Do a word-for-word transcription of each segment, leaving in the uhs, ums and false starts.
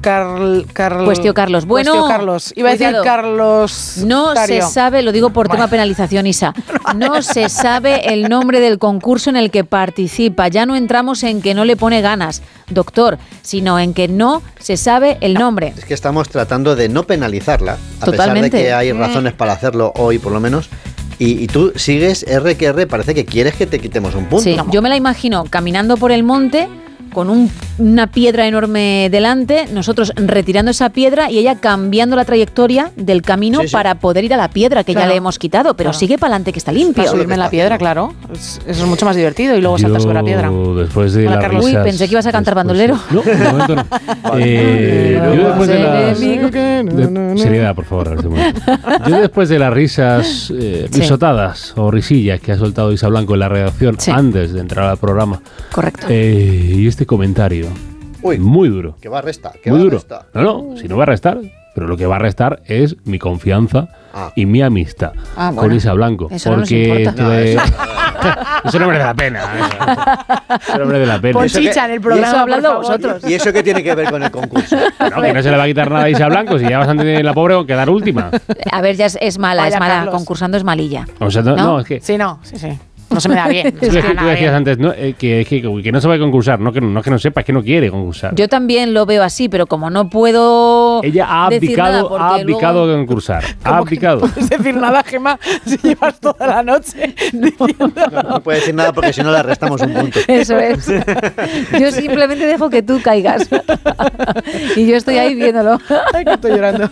Carl, Carl, Pues tío Carlos. Bueno, pues tío Carlos. Iba a decir cuidado. Carlos. No Tario. se sabe, lo digo por tema penalización, Isa, no se sabe el nombre del concurso en el que participa. Ya no entramos en que no le pone ganas, doctor, sino en que no se sabe el nombre. Es que estamos tratando de no penalizarla, a Totalmente. pesar de que hay razones para hacerlo hoy, por lo menos. Y, y tú sigues R que R, parece que quieres que te quitemos un punto. Sí, yo me la imagino caminando por el monte con un, una piedra enorme delante, nosotros retirando esa piedra y ella cambiando la trayectoria del camino Sí, sí. para poder ir a la piedra que Claro. ya le hemos quitado, pero Claro. sigue para adelante que está limpio. Para subirme en la piedra, claro. Es- eso es mucho más divertido y luego saltas sobre la piedra. Después de Hola, las Carlos. Uy, risas, pensé que ibas a cantar después- bandolero. No, de momento no. Eh, yo después de las... de- seriedad, por favor. este momento. Yo después de las risas eh, Sí. risotadas o risillas que ha soltado Isa Blanco en la redacción Sí. antes de entrar al programa, Correcto. eh, y este comentario, Uy, muy duro, que va a restar, que muy va a duro. restar. No, no, si no va a restar, pero lo que va a restar es mi confianza Ah. y mi amistad Ah, con bueno. Isa Blanco. Eso no nos porque importa. esto No, de- eso- eso no merece la pena. ¿eh? Eso no merece la pena. Pon Eso que- chicha en el y programa, eso hablando por favor. vosotros. ¿Y eso qué tiene que ver con el concurso? No, que no se le va a quitar nada a Isa Blanco, si ya bastante la pobre con quedar última. A ver, ya es, es mala, Vaya, es mala, Carlos. concursando es malilla. O sea, no, ¿No? no, es que... Sí, no, sí, sí. No se me da bien. Tú, No se me da tú nada decías bien. antes ¿no? eh, que, que, que no sabe concursar, no que, no es que no sepa, es que no quiere concursar. Yo también lo veo así, pero como no puedo Ella ha decir nada abdicado, porque ha abdicado luego- de concursar. Ha ¿Cómo que abdicado. No puedes decir nada, Gemma, si llevas toda la noche diciendo... No, no puede decir nada porque si no le restamos un punto. Eso es. Yo simplemente dejo que tú caigas. Y yo estoy ahí viéndolo. Ay, que estoy llorando.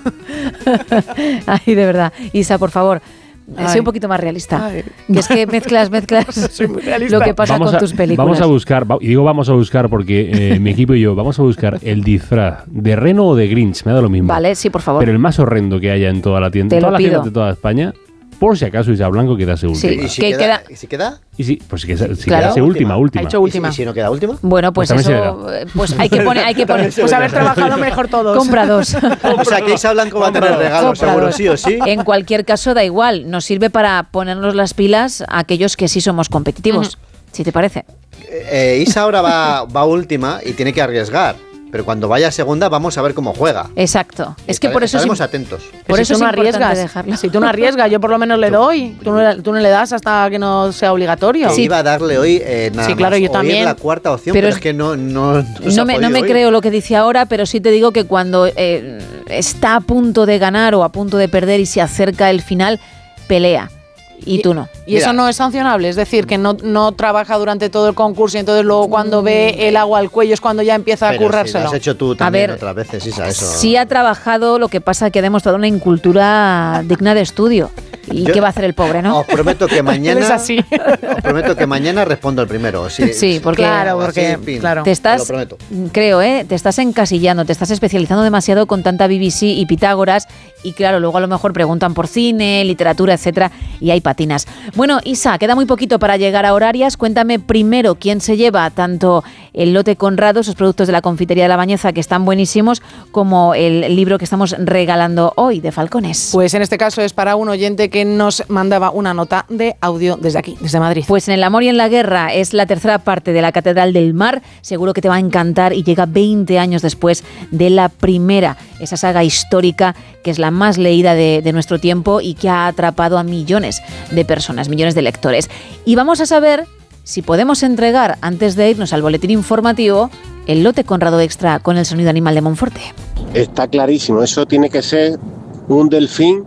Ay, de verdad. Isa, por favor, Ay. sé un poquito más realista. Ay. Que es que mezclas, mezclas Soy muy realista. lo que pasa Vamos con a, tus películas. vamos a buscar, va- y digo vamos a buscar porque eh, mi equipo y yo vamos a buscar el disfraz de Reno o de Grinch, me da lo mismo. Vale, sí, por favor. Pero el más horrendo que haya en toda la tienda, Te en todas lo las pido. tiendas de toda España, por si acaso Isa Blanco quedase última. Sí. ¿Y si ¿Qué queda? queda? ¿Y si queda? Y sí, pues si, queda- si Claro. quedase última, Última. última. Ha hecho ¿Y si- última. ¿Y si no queda última? Bueno, pues, Pues también eso, eh, pues hay que poner, hay que poner. Pues haber trabajado mejor todos. Compra dos. O sea, que Isa Blanco va a tener regalos, Compra seguro, dos. sí o sí. En cualquier caso, da igual. Nos sirve para ponernos las pilas a aquellos que sí somos competitivos. Si te parece. Eh, Isa ahora va, va última y tiene que arriesgar. Pero cuando vaya segunda vamos a ver cómo juega. Exacto. Es que Estar- por eso es estaremos im- atentos. Por Por eso eso es no importante arriesgas. dejarlo. Si tú no arriesgas, yo por lo menos le doy. Tú no, tú no le das hasta que no sea obligatorio. Que iba a darle hoy eh, nada Sí, claro, más. yo Hoy también. es la cuarta opción, Pero pero, es- es que no, no, no, se No ha me, no podido me hoy. creo lo que dice ahora, pero sí te digo que cuando eh, está a punto de ganar o a punto de perder y se acerca el final, pelea. Y tú no. Y eso Mira. no es sancionable, es decir, que no, no trabaja durante todo el concurso y entonces luego cuando ve el agua al cuello es cuando ya empieza a Pero si lo currárselo. has hecho tú también ver, otras veces, Isa, eso. Sí ha trabajado, lo que pasa que ha demostrado una incultura digna de estudio. ¿Y Yo- qué va a hacer el pobre, no? Os prometo que mañana. Él es así. Os prometo que mañana respondo el primero. Sí, Sí, porque- Claro, así, porque, pin. claro. Te estás, Te lo prometo. creo, ¿eh? Te estás encasillando, te estás especializando demasiado con tanta B B C y Pitágoras y claro, luego a lo mejor preguntan por cine, literatura, etcétera, y hay patinas. Bueno, Isa, queda muy poquito para llegar a horarias. Cuéntame primero quién se lleva tanto el lote Conrado, esos productos de la confitería de La Bañeza que están buenísimos, como el libro que estamos regalando hoy de Falcones. Pues en este caso es para un oyente que nos mandaba una nota de audio desde aquí, desde Madrid. Pues en El amor y en la guerra es la tercera parte de la Catedral del Mar. Seguro que te va a encantar y llega veinte años después de la primera, esa saga histórica que es la más leída de, de nuestro tiempo y que ha atrapado a millones de personas, millones de lectores. Y vamos a saber si podemos entregar, antes de irnos al boletín informativo, el lote Conrado Extra con el sonido animal de Monforte. Está clarísimo, eso tiene que ser un delfín.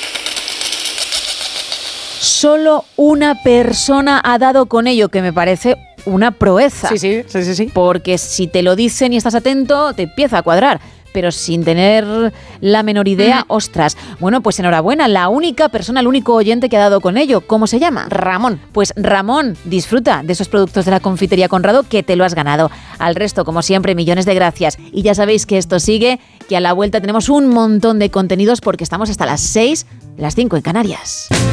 Solo una persona ha dado con ello, que me parece una proeza. Sí, sí, sí, sí, sí. Porque si te lo dicen y estás atento, te empieza a cuadrar. Pero sin tener la menor idea, ostras. Bueno, pues enhorabuena, la única persona, el único oyente que ha dado con ello. ¿Cómo se llama? Ramón. Pues Ramón, disfruta de esos productos de la confitería Conrado que te lo has ganado. Al resto, como siempre, millones de gracias. Y ya sabéis que esto sigue, que a la vuelta tenemos un montón de contenidos porque estamos hasta las seis, las cinco en Canarias.